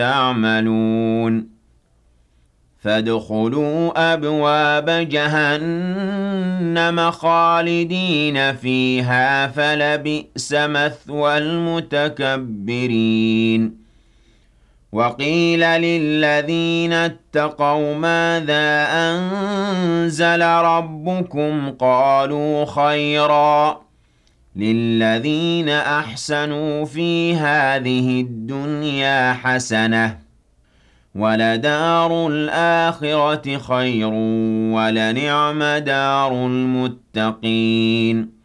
تعملون فادخلوا أبواب جهنم خالدين فيها فلبئس مثوى المتكبرين وقيل للذين اتقوا ماذا أنزل ربكم قالوا خيرا للذين أحسنوا في هذه الدنيا حسنة ولدار الآخرة خير ولنعم دار المتقين